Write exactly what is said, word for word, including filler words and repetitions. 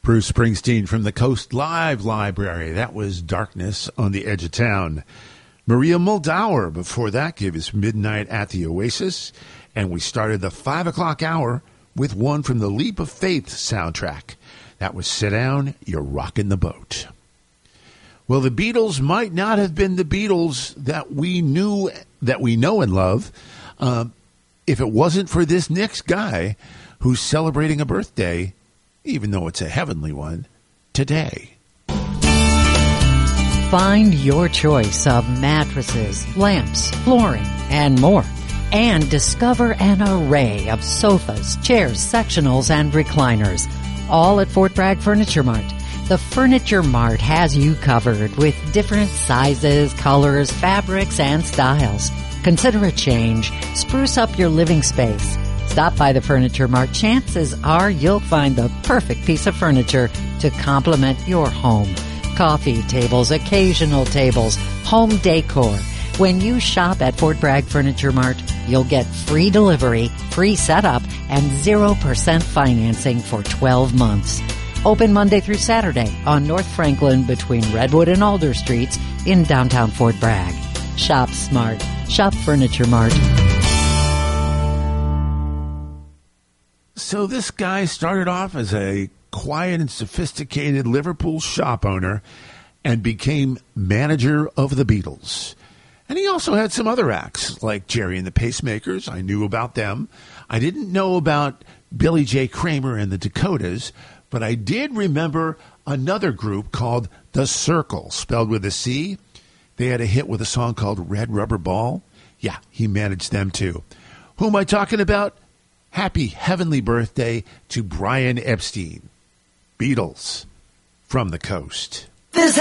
Bruce Springsteen from the Coast Live Library. That was Darkness on the Edge of Town. Maria Muldaur before that gave us Midnight at the Oasis. And we started the five o'clock hour with one from the Leap of Faith soundtrack. That was Sit Down, You're Rockin' the Boat. Well, the Beatles might not have been the Beatles that we knew, that we know and love, uh, if it wasn't for this next guy who's celebrating a birthday, even though it's a heavenly one, today. Find your choice of mattresses, lamps, flooring, and more. And discover an array of sofas, chairs, sectionals, and recliners. All at Fort Bragg Furniture Mart. The Furniture Mart has you covered with different sizes, colors, fabrics, and styles. Consider a change. Spruce up your living space. Stop by the Furniture Mart. Chances are you'll find the perfect piece of furniture to complement your home. Coffee tables, occasional tables, home decor. When you shop at Fort Bragg Furniture Mart, you'll get free delivery, free setup, and zero percent financing for twelve months. Open Monday through Saturday on North Franklin between Redwood and Alder Streets in downtown Fort Bragg. Shop smart. Shop Furniture Mart. So this guy started off as a quiet and sophisticated Liverpool shop owner and became manager of the Beatles. And he also had some other acts like Jerry and the Pacemakers. I knew about them. I didn't know about Billy J. Kramer and the Dakotas, but I did remember another group called The Circle, spelled with a C. They had a hit with a song called Red Rubber Ball. Yeah, he managed them too. Who am I talking about? Happy heavenly birthday to Brian Epstein. Beatles from the coast.